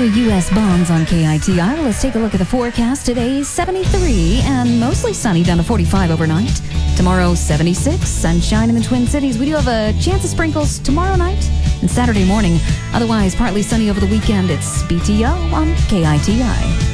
U.S. bonds on KITI. Well, let's take a look at the forecast. Today, 73 and mostly sunny, down to 45 overnight. Tomorrow, 76, sunshine in the Twin Cities. We do have a chance of sprinkles tomorrow night and Saturday morning. Otherwise, partly sunny over the weekend. It's BTO on KITI.